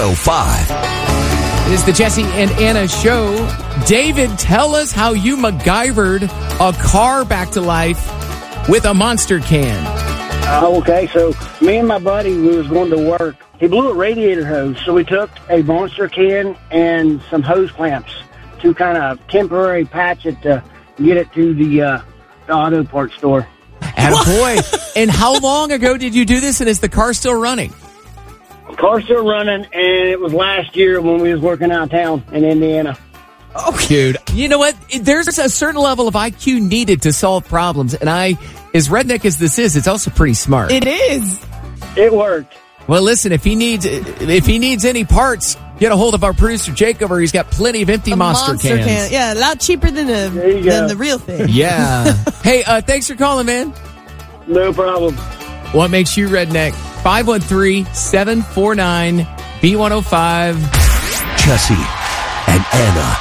B105. It is the Jesse and Anna Show. David, tell us how you MacGyvered a car back to life with a Monster can. Okay, so me and my buddy, we was going to work. He blew a radiator hose, so we took a Monster can and some hose clamps to kind of temporary patch it to get it to the auto parts store. Attaboy. And how long ago did you do this, and is the car still running? The car's still running, and it was last year when we was working out of town in Indiana. Oh, dude. You know what? There's a certain level of IQ needed to solve problems, and as redneck as this is, it's also pretty smart. It is. It worked. Well, listen, if he needs any parts, get a hold of our producer Jake over. He's got plenty of empty Monster cans. Can. Yeah, a lot cheaper than the real thing. Yeah. Hey, thanks for calling, man. No problem. What makes you redneck? 513-749-B105. Jesse and Anna.